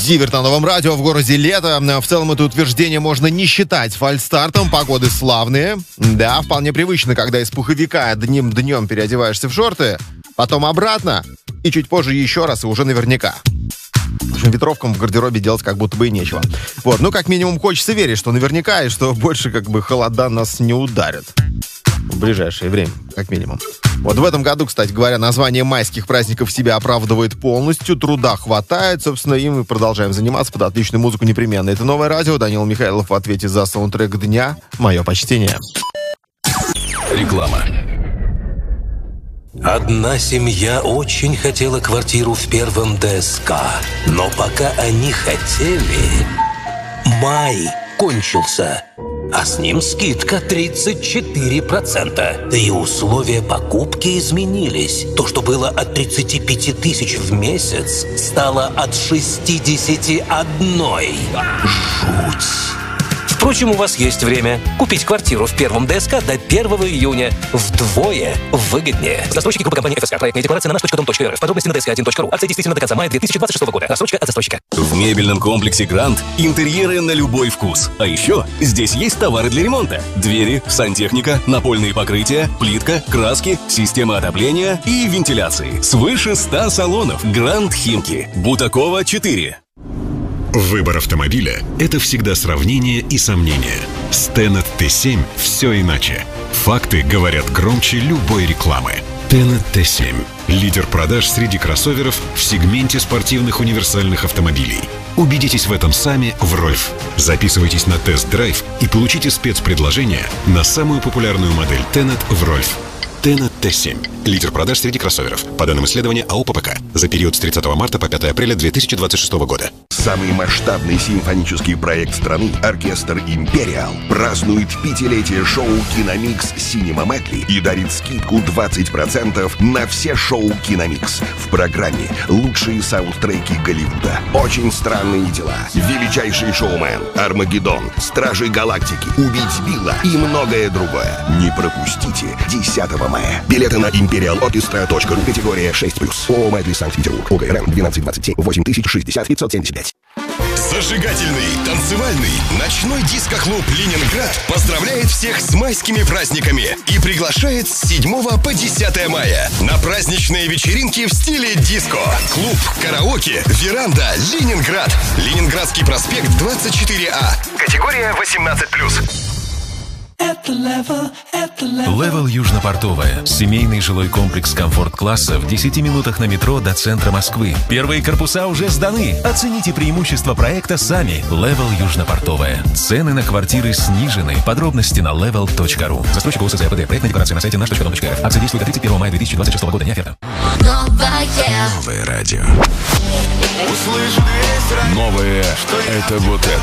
Зиверт на Новом радио, в городе лето. В целом это утверждение можно не считать фальстартом. Погоды славные. Да, вполне привычно, когда из пуховика одним днем переодеваешься в шорты, потом обратно, и чуть позже еще раз, и уже наверняка. В общем, ветровкам в гардеробе делать как будто бы и нечего. Вот, ну как минимум хочется верить, что наверняка, и что больше как бы холода нас не ударят. В ближайшее время, как минимум. Вот в этом году, кстати говоря, название майских праздников себя оправдывает полностью. Труда хватает, собственно, и мы продолжаем заниматься под отличную музыку непременно. Это Новое радио. Данил Михайлов в ответе за саундтрек дня. Мое почтение. Реклама. Одна семья очень хотела квартиру в первом ДСК, но пока они хотели, май кончился, а с ним скидка 34%. Да и условия покупки изменились. То, что было от 35 тысяч в месяц, стало от 61. Жуть. Впрочем, у вас есть время купить квартиру в первом ДСК до 1 июня вдвое выгоднее. Застройщики группы компании ФСК. Проектная декларация на nаш.com.rf. Подробности на dsk1.ru. Акция действительно до конца мая 2026 года. Рассрочка от застройщика. В мебельном комплексе «Грант» интерьеры на любой вкус. А еще здесь есть товары для ремонта. Двери, сантехника, напольные покрытия, плитка, краски, система отопления и вентиляции. Свыше 100 салонов. «Грант Химки». Бутакова, 4. Выбор автомобиля – это всегда сравнение и сомнения. С Tenet T7 все иначе. Факты говорят громче любой рекламы. Tenet T7 – лидер продаж среди кроссоверов в сегменте спортивных универсальных автомобилей. Убедитесь в этом сами в Рольф. Записывайтесь на тест-драйв и получите спецпредложение на самую популярную модель Tenet в Рольф. Tenet T7 – лидер продаж среди кроссоверов. По данным исследования АО ППК. За период с 30 марта по 5 апреля 2026 года. Самый масштабный симфонический проект страны, оркестр «Империал», празднует 5-летие шоу «Киномикс Синема Медли» и дарит скидку 20% на все шоу «Киномикс». В программе лучшие саундтреки Голливуда, «Очень странные дела», «Величайший шоумен», «Армагеддон», «Стражи Галактики», «Убить Билла и многое другое. Не пропустите 10 мая. Билеты на imperialorchestra.ru, категория 6+. ООО «Медли Санкт-Петербург», ОГРН 1227 8060 575. Зажигательный, танцевальный, ночной диско-клуб «Ленинград» поздравляет всех с майскими праздниками и приглашает с 7 по 10 мая на праздничные вечеринки в стиле диско. Клуб, караоке, веранда, Ленинград. Ленинградский проспект 24А. Категория 18+. Level Южно-Портовая. Семейный жилой комплекс комфорт-класса в 10 минутах на метро до центра Москвы. Первые корпуса уже сданы. Оцените преимущества проекта сами. Level Южно-Портовая. Цены на квартиры снижены. Подробности на level.ru. Застройщик ОСЗ АПД. Проектная декларация на сайте nаш.com.rf. Акция действует до 31 мая 2026 года. Не оферта. Новое радио. Новое – это вот это.